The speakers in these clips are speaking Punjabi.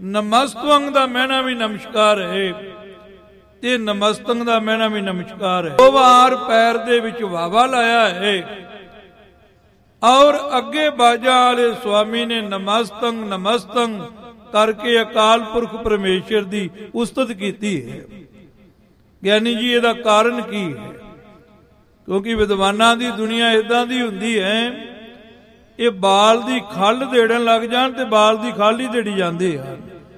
ਨਮਸਤਵੰਗ ਦਾ ਮਹਿਣਾ ਵੀ ਨਮਸਕਾਰ ਹੈ ਤੇ ਨਮਸਤੰਗ ਦਾ ਮਹਿਣਾ ਵੀ ਨਮਸਕਾਰ ਹੈ। 2 ਵਾਰ ਪੈਰ ਦੇ ਵਿੱਚ ਵਾਵਾ ਲਾਇਆ ਹੈ ਔਰ ਅੱਗੇ ਬਾਜਾ ਵਾਲੇ ਸੁਆਮੀ ਨੇ ਨਮਸਤੰਗ ਨਮਸਤੰਗ ਕਰਕੇ ਅਕਾਲ ਪੁਰਖ ਪਰਮੇਸ਼ਰ ਦੀ ਉਸਤਤ ਕੀਤੀ ਹੈ। ਗਿਆਨੀ ਜੀ ਇਹਦਾ ਕਾਰਨ ਕੀ ਹੈ? ਕਿਉਂਕਿ ਵਿਦਵਾਨਾਂ ਦੀ ਦੁਨੀਆ ਇਦਾਂ ਦੀ ਹੁੰਦੀ ਹੈ, ਇਹ ਬਾਲ ਦੀ ਖੱਲ ਦੇੜਨ ਲੱਗ ਜਾਣ ਤੇ ਬਾਲ ਦੀ ਖੱਲ ਹੀ ਦੇੜੀ ਜਾਂਦੇ ਹਨ।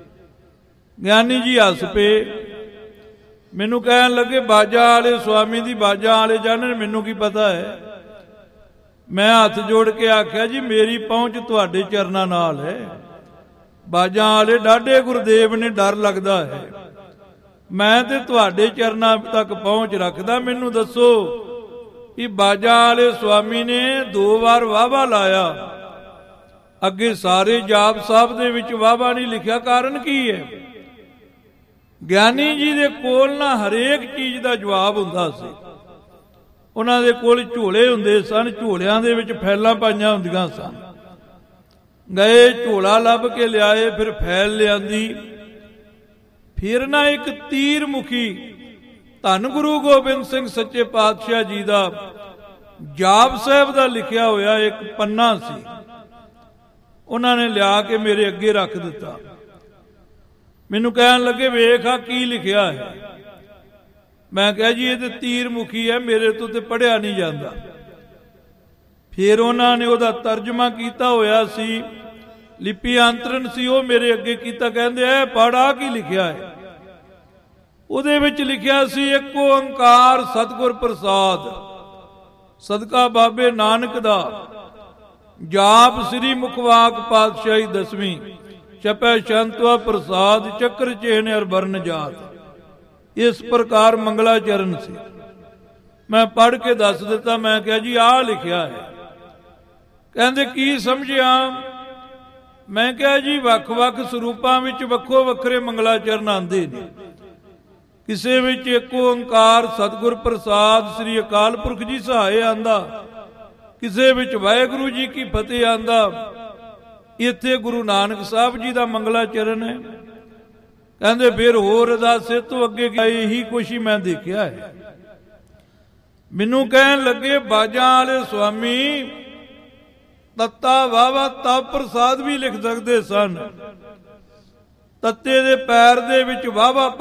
ਗਿਆਨੀ ਜੀ ਹੱਸ ਪਏ, ਮੈਨੂੰ ਕਹਿਣ ਲੱਗੇ ਬਾਜਾ ਵਾਲੇ ਸੁਆਮੀ ਦੀ ਬਾਜਾ ਵਾਲੇ ਜਾਣਨ, ਮੈਨੂੰ ਕੀ ਪਤਾ ਹੈ। ਮੈਂ ਹੱਥ ਜੋੜ ਕੇ ਆਖਿਆ ਜੀ ਮੇਰੀ ਪਹੁੰਚ ਤੁਹਾਡੇ ਚਰਨਾਂ ਨਾਲ ਹੈ। ਬਾਜਾ ਵਾਲੇ ਡਾਢੇ ਗੁਰਦੇਵ ਨੇ ਡਰ ਲੱਗਦਾ ਹੈ, ਮੈਂ ਤੇ ਤੁਹਾਡੇ ਚਰਨਾਂ ਤੱਕ ਪਹੁੰਚ ਰੱਖਦਾ। ਮੈਨੂੰ ਦੱਸੋ ਕਿ ਬਾਜਾ ਵਾਲੇ ਸੁਆਮੀ ਨੇ 2 ਵਾਰ ਵਾਹਵਾ ਲਾਇਆ, ਅੱਗੇ ਸਾਰੇ ਜਾਪ ਸਾਹਿਬ ਦੇ ਵਿੱਚ ਵਾਹਵਾ ਨਹੀਂ ਲਿਖਿਆ, ਕਾਰਨ ਕੀ ਹੈ? ਗਿਆਨੀ ਜੀ ਦੇ ਕੋਲ ਨਾ ਹਰੇਕ ਚੀਜ਼ ਦਾ ਜਵਾਬ ਹੁੰਦਾ ਸੀ। ਉਹਨਾਂ ਦੇ ਕੋਲ ਝੋਲੇ ਹੁੰਦੇ ਸਨ, ਝੋਲਿਆਂ ਦੇ ਵਿੱਚ ਫੈਲਾਂ ਪਾਈਆਂ ਹੁੰਦੀਆਂ ਸਨ। ਗਏ ਝੋਲਾ ਲੱਭ ਕੇ ਲਿਆਏ, ਫਿਰ ਫੈਲ ਲਿਆਂਦੀ, ਫਿਰ ਨਾ ਇੱਕ ਤੀਰ ਮੁਖੀ ਧੰਨ ਗੁਰੂ ਗੋਬਿੰਦ ਸਿੰਘ ਸੱਚੇ ਪਾਤਸ਼ਾਹ ਜੀ ਦਾ ਜਾਪ ਸਾਹਿਬ ਦਾ ਲਿਖਿਆ ਹੋਇਆ ਇੱਕ ਪੰਨਾ ਸੀ, ਉਹਨਾਂ ਨੇ ਲਿਆ ਕੇ ਮੇਰੇ ਅੱਗੇ ਰੱਖ ਦਿੱਤਾ। ਮੈਨੂੰ ਕਹਿਣ ਲੱਗੇ ਵੇਖ ਆ ਕੀ ਲਿਖਿਆ ਹੈ। ਮੈਂ ਕਿਹਾ ਜੀ ਇਹ ਤੇ ਤੀਰ ਮੁਖੀ ਹੈ, ਮੇਰੇ ਤੋਂ ਤੇ ਪੜ੍ਹਿਆ ਨਹੀਂ ਜਾਂਦਾ। ਫਿਰ ਉਹਨਾਂ ਨੇ ਉਹਦਾ ਤਰਜਮਾ ਕੀਤਾ ਹੋਇਆ ਸੀ, ਲਿਪੀ ਅੰਤਰਨ ਸੀ, ਉਹ ਮੇਰੇ ਅੱਗੇ ਕੀਤਾ। ਕਹਿੰਦੇ ਐ ਪੜ੍ਹ ਕੀ ਲਿਖਿਆ ਹੈ। ਉਹਦੇ ਵਿੱਚ ਲਿਖਿਆ ਸੀ ਇੱਕ ਓੰਕਾਰ ਸਤਿਗੁਰ ਪ੍ਰਸਾਦ, ਸਦਕਾ ਬਾਬੇ ਨਾਨਕ ਦਾ ਜਾਪ ਸ੍ਰੀ ਮੁਖਵਾਕ ਪਾਤਸ਼ਾਹੀ 10ਵੀਂ ਛਪੈ ਸ਼ੰਤਵਾ ਪ੍ਰਸਾਦ ਚੱਕਰ ਚੇਨ ਅਰ ਬਰਨ ਜਾਤ। ਇਸ ਪ੍ਰਕਾਰ ਮੰਗਲਾ ਚਰਨ ਸੀ। ਮੈਂ ਪੜ੍ਹ ਕੇ ਦੱਸ ਦਿੱਤਾ। ਮੈਂ ਕਿਹਾ ਜੀ ਆਹ ਲਿਖਿਆ ਹੈ। ਕਹਿੰਦੇ ਕੀ ਸਮਝਿਆ? ਮੈਂ ਕਿਹਾ ਜੀ ਵੱਖ-ਵੱਖ ਸਰੂਪਾਂ ਵਿੱਚ ਵੱਖੋ ਵੱਖਰੇ ਮੰਗਲਾ ਚਰਨ ਆਉਂਦੇ ਨੇ। ਕਿਸੇ ਵਿੱਚ ਇੱਕ ਓੰਕਾਰ ਸਤਿਗੁਰ ਪ੍ਰਸਾਦ ਸ੍ਰੀ ਅਕਾਲ ਪੁਰਖ ਜੀ ਸਹਾਏ ਆਂਦਾ, ਕਿਸੇ ਵਿੱਚ ਵਾਹਿਗੁਰੂ ਜੀ ਕੀ ਫਤਿਹ ਆਂਦਾ। ਇੱਥੇ ਗੁਰੂ ਨਾਨਕ ਸਾਹਿਬ ਜੀ ਦਾ ਮੰਗਲਾ ਚਰਨ ਹੈ। ਕਹਿੰਦੇ ਫਿਰ ਹੋਰ ਅਰਦਾਸੇ ਤੋਂ ਅੱਗੇ ਇਹੀ ਕੁਛ ਹੀ ਮੈਂ ਦੇਖਿਆ ਹੈ। ਮੈਨੂੰ ਕਹਿਣ ਲੱਗੇ ਬਾਜਾਂ ਵਾਲੇ ਸੁਆਮੀ ਤੱਤਾ ਵਾਵਾ ਤਪ ਪ੍ਰਸਾਦ ਵੀ ਲਿਖ ਸਕਦੇ ਸਨ। ਤੱਤੇ ਦੇ ਪੈਰ ਦੇ ਵਿੱਚ ਵਾਵਾ